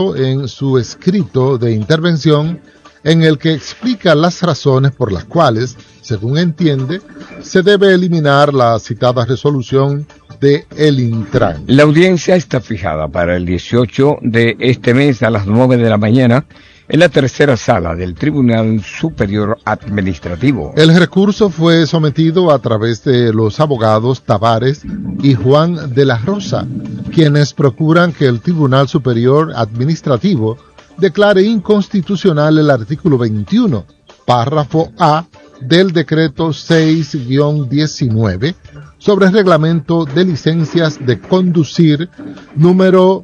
en su escrito de intervención en el que explica las razones por las cuales, según entiende, se debe eliminar la citada resolución de el Intran. La audiencia está fijada para el 18 de este mes a las 9 de la mañana en la tercera sala del Tribunal Superior Administrativo. El recurso fue sometido a través de los abogados Tavares y Juan de la Rosa, quienes procuran que el Tribunal Superior Administrativo declare inconstitucional el artículo 21, párrafo A, del decreto 6-19 sobre el reglamento de licencias de conducir número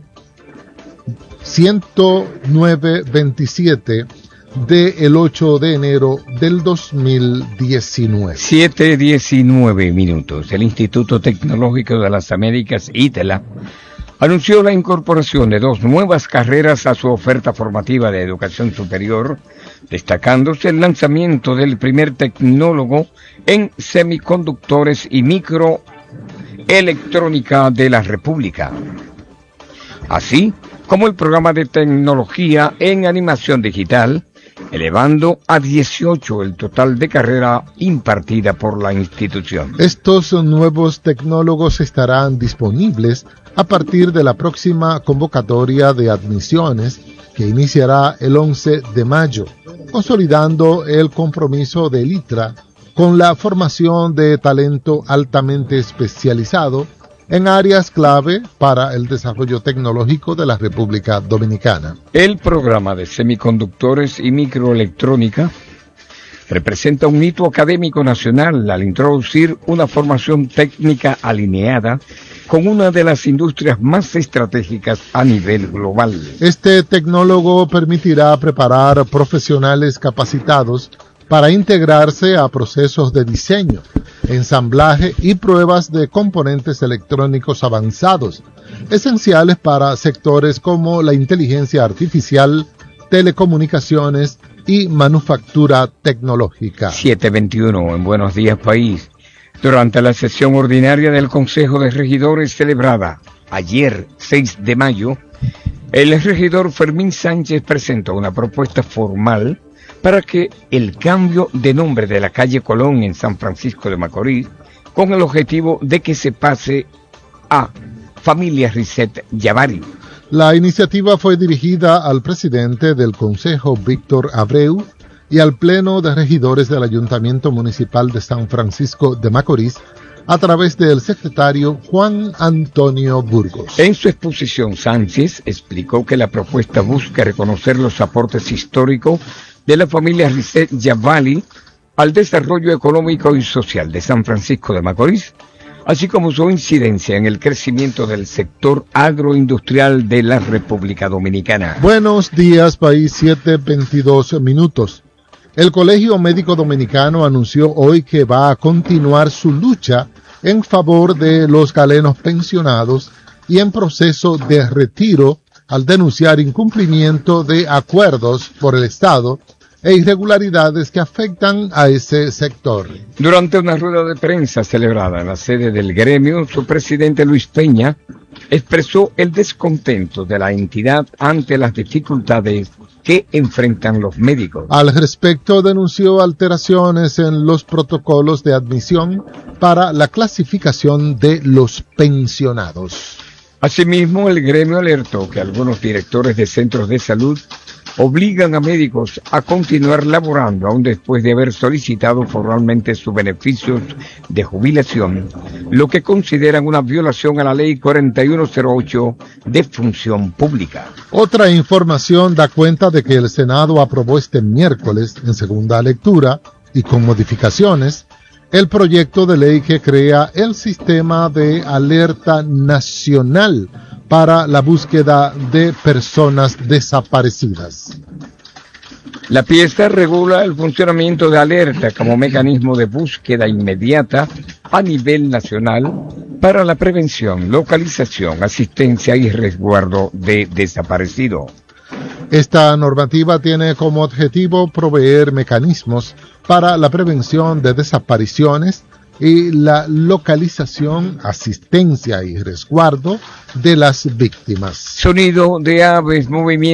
109-27 del 8 de enero del 2019. 7:19 minutos. El Instituto Tecnológico de las Américas, ITELA, anunció la incorporación de 2 nuevas carreras a su oferta formativa de educación superior, destacándose el lanzamiento del primer tecnólogo en semiconductores y microelectrónica de la República, así como el programa de tecnología en animación digital, elevando a 18 el total de carrera impartida por la institución. Estos nuevos tecnólogos estarán disponibles a partir de la próxima convocatoria de admisiones que iniciará el 11 de mayo, consolidando el compromiso del ITRA con la formación de talento altamente especializado en áreas clave para el desarrollo tecnológico de la República Dominicana. El programa de semiconductores y microelectrónica representa un hito académico nacional al introducir una formación técnica alineada con una de las industrias más estratégicas a nivel global. Este tecnólogo permitirá preparar profesionales capacitados para integrarse a procesos de diseño, ensamblaje y pruebas de componentes electrónicos avanzados, esenciales para sectores como la inteligencia artificial, telecomunicaciones y manufactura tecnológica. 7:21 en Buenos Días País. Durante la sesión ordinaria del Consejo de Regidores celebrada ayer, 6 de mayo, el regidor Fermín Sánchez presentó una propuesta formal para que el cambio de nombre de la calle Colón en San Francisco de Macorís, con el objetivo de que se pase a Familia Risset Yavari. La iniciativa fue dirigida al presidente del Consejo, Víctor Abreu, y al Pleno de Regidores del Ayuntamiento Municipal de San Francisco de Macorís, a través del secretario Juan Antonio Burgos. En su exposición, Sánchez explicó que la propuesta busca reconocer los aportes históricos de la familia Risset Yavari al desarrollo económico y social de San Francisco de Macorís, así como su incidencia en el crecimiento del sector agroindustrial de la República Dominicana. Buenos días, país, 7:22 minutos. El Colegio Médico Dominicano anunció hoy que va a continuar su lucha en favor de los galenos pensionados y en proceso de retiro al denunciar incumplimiento de acuerdos por el Estado e irregularidades que afectan a ese sector. Durante una rueda de prensa celebrada en la sede del gremio, su presidente Luis Peña expresó el descontento de la entidad ante las dificultades que enfrentan los médicos. Al respecto, denunció alteraciones en los protocolos de admisión para la clasificación de los pensionados. Asimismo, el gremio alertó que algunos directores de centros de salud obligan a médicos a continuar laborando aún después de haber solicitado formalmente sus beneficios de jubilación, lo que consideran una violación a la Ley 4108 de Función Pública. Otra información da cuenta de que el Senado aprobó este miércoles, en segunda lectura y con modificaciones, el proyecto de ley que crea el sistema de alerta nacional para la búsqueda de personas desaparecidas. La pieza regula el funcionamiento de alerta como mecanismo de búsqueda inmediata a nivel nacional para la prevención, localización, asistencia y resguardo de desaparecidos. Esta normativa tiene como objetivo proveer mecanismos para la prevención de desapariciones y la localización, asistencia y resguardo de las víctimas. Sonido de aves, movimiento.